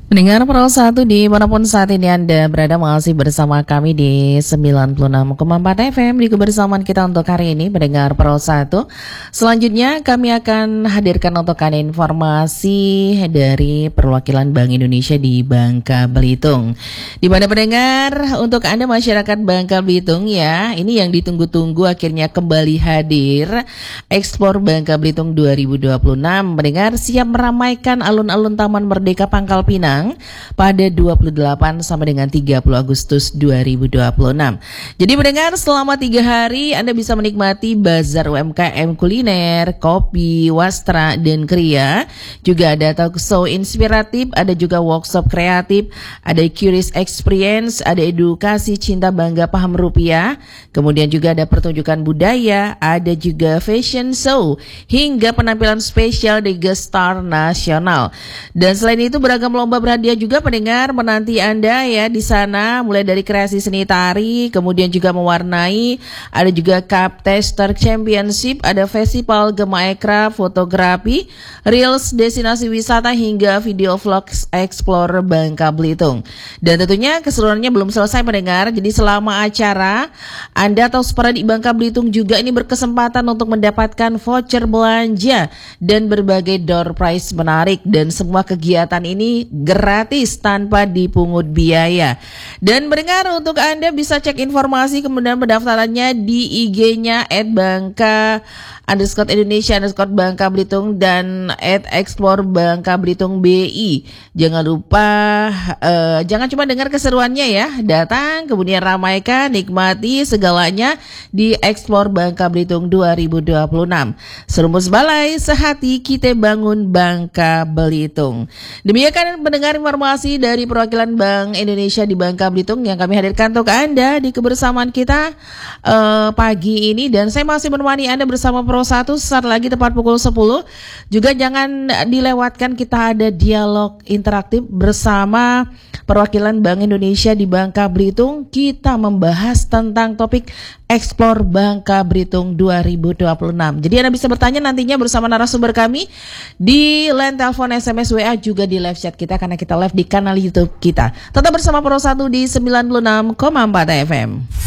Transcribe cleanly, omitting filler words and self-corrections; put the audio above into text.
Pendengar Pro 1 dimanapun saat ini Anda berada, masih bersama kami di 96,4 FM di kebersamaan kita untuk hari ini, pendengar Pro 1. Selanjutnya kami akan hadirkan untuk Anda informasi dari perwakilan Bank Indonesia di Bangka Belitung. Di mana pendengar, untuk Anda masyarakat Bangka Belitung ya, ini yang ditunggu-tunggu akhirnya kembali hadir. Ekspor Bangka Belitung 2026 pendengar siap meramaikan alun-alun Taman Merdeka Pangkal Pinang pada 28 sampai dengan 30 Agustus 2026. Jadi mendengar, selama 3 hari Anda bisa menikmati bazar UMKM kuliner, kopi, wastra, dan kriya. Juga ada talk show inspiratif, ada juga workshop kreatif, ada curious experience, ada edukasi cinta bangga paham rupiah, kemudian juga ada pertunjukan budaya, ada juga fashion show, hingga penampilan spesial di guest star nasional. Dan selain itu beragam lomba berhadiah juga pendengar menanti Anda ya di sana, mulai dari kreasi seni tari, kemudian juga mewarnai, ada juga Cup Tester Championship, ada festival Gema Ekra, fotografi, reels destinasi wisata, hingga video vlog Explore Bangka Belitung. Dan tentunya keseluruhannya belum selesai pendengar. Jadi selama acara Anda atau separa di Bangka Belitung juga ini berkesempatan untuk mendapatkan voucher belanja dan berbagai door prize menarik, dan semua kegiatan ini gratis tanpa dipungut biaya. Dan mendengar, untuk Anda bisa cek informasi kemudian pendaftarannya di IG-nya @bangka_Indonesia_Bangka Belitung dan @Explore Bangka Belitung BI. Jangan lupa, jangan cuma dengar keseruannya ya, datang kemudian ramaikan, nikmati segalanya di Explore Bangka Belitung 2026. Serumus balai, sehati kita bangun Bangka Belitung. Demikian mendengar informasi dari perwakilan Bank Indonesia di Bangka Belitung yang kami hadirkan untuk Anda di kebersamaan kita pagi ini. Dan saya masih menemani Anda bersama Pro 1 saat lagi tepat pukul 10. Juga jangan dilewatkan, kita ada dialog interaktif bersama perwakilan Bank Indonesia di Bangka Belitung. Kita membahas tentang topik Explore Bangka Belitung 2026. Jadi Anda bisa bertanya nantinya bersama narasumber kami di line telepon, SMS, WA, juga di live chat kita, karena kita live di kanal YouTube kita. Tetap bersama Pro 1 di 96,4 FM.